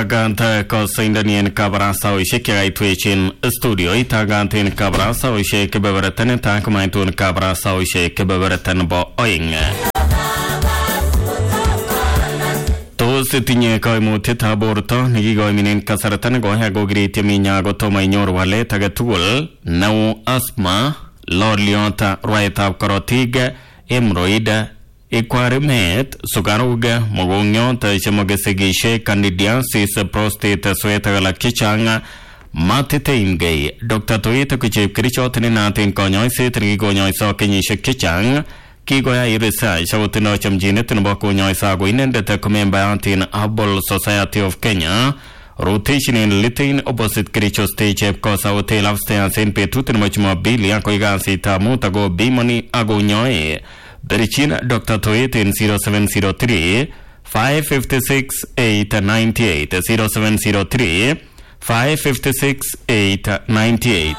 itaganta kosaindanien kabarasa usheke aitwechin studio itagantin kabarasa usheke beberatan takmaitun kabarasa usheke beberatan bo oing to sitinye kaimutyet borto nekigoiminen kasaratan goya gogritie minyago tomainyor wale tagatugul nau asma loliota rwaetab korotig hemorrhoid Equarimet, sugaruga, mogonyo, taishamogesegishe, candidiasis, prostate, swetagala kichanga, matiteimgay. Dr. Toyeta kuchip krichotini natin konyoise, trigonyoiso kenyishe kichang, kigoya irisa, shawutino chamjine, tinaboko inendete kumembayantin Hubble Society of Kenya, rotation in litin opposite kricho stage kosa hotel upstairs in petutin mochmobili, akoigansi tamutago bimoni agonyoe. Berichin Dr. Toyet in 0703 556 898 0703 556 898.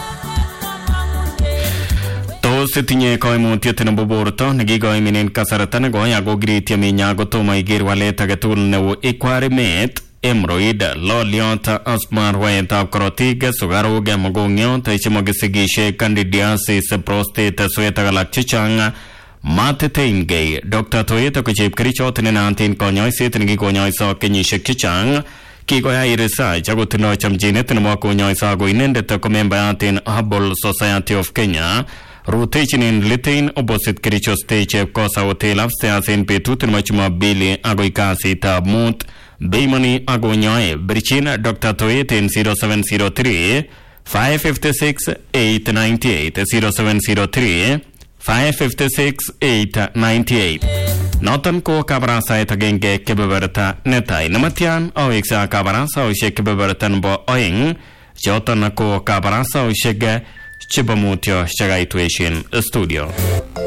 To sitinye koimutyet nebo borto nekigoiminen kasaratan goya gogritie minyago tomo iger walet agetugul neu Equarimet, hemorrhoid, loliot, asma, rwaetab korotig, sugaruk, mogongiot, taishamogesegishe, candidiasis, prostate, swetagalak chichang, matiteimgay. Dr. Toyeta kuchip krichotini nantin konyoiset nekikonyoiso kenyishek chichang, kigoyai research akotindoi chamchinet nebo konyoiso ako inendet komembayatin Hubble Society of Kenya, rotation in litin opposite Kericho Stage kosa hotel upstairs in betut nebo Jumapili agoi kasitab mut. Beimoni agonyoe. Berichin Dr. Toyeta in 0703 556 898 0703 556 898. Noton ko kabarasait agenge kebeberta netai namatyan aweksa kabarasa ushek kebebertan bo oing joton ko kabarasa ushek chibamutyo shagaitweshin studio.